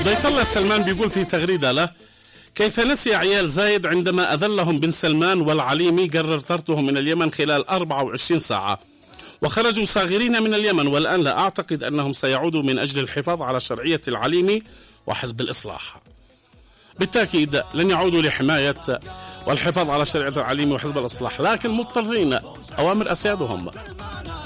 ضيف الله سلمان بيقول في تغريدة له: كيف نسي عيال زايد عندما أذلهم بن سلمان والعليمي؟ قرر طردهم من اليمن خلال 24 ساعة وخرجوا صاغرين من اليمن، والآن لا أعتقد أنهم سيعودوا من أجل الحفاظ على شرعية العليمي وحزب الإصلاح. بالتأكيد لن يعودوا لحماية والحفاظ على شرعية العليمي وحزب الإصلاح، لكن مضطرين، أوامر أسيادهم.